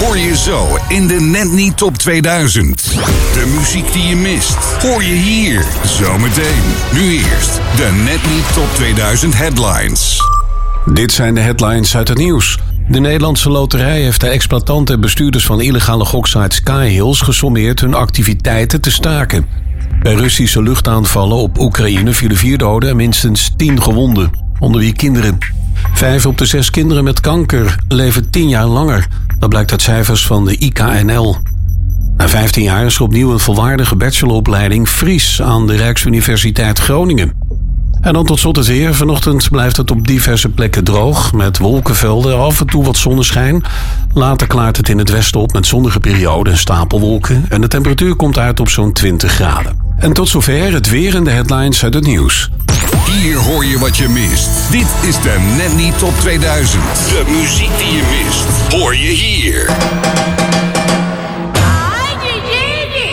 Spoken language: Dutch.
hoor je zo in de Net Niet Top 2000. De muziek die je mist, hoor je hier. Zometeen. Nu eerst de Net Niet Top 2000 headlines. Dit zijn de headlines uit het nieuws. De Nederlandse Loterij heeft de exploitanten en bestuurders van illegale goksite Skyhills gesommeerd hun activiteiten te staken. Bij Russische luchtaanvallen op Oekraïne vielen 4 doden en minstens 10 gewonden, onder wie kinderen. 5 op de 6 kinderen met kanker leven 10 jaar langer. Dat blijkt uit cijfers van de IKNL. Na 15 jaar is er opnieuw een volwaardige bacheloropleiding Fries aan de Rijksuniversiteit Groningen. En dan tot slot het weer. Vanochtend blijft het op diverse plekken droog, met wolkenvelden, af en toe wat zonneschijn. Later klaart het in het westen op met zonnige perioden en stapelwolken. En de temperatuur komt uit op zo'n 20 graden. En tot zover het weer en de headlines uit het nieuws. Hier hoor je wat je mist. Dit is de Net Niet Top 2000. De muziek die je mist, hoor je hier.